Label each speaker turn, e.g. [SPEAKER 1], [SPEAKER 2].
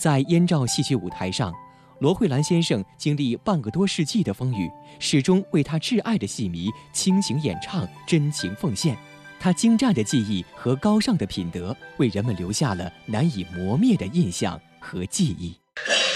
[SPEAKER 1] 在燕赵戏剧舞台上，罗慧兰先生经历半个多世纪的风雨，始终为他挚爱的戏迷倾情演唱、真情奉献。他精湛的技艺和高尚的品德，为人们留下了难以磨灭的印象和记忆。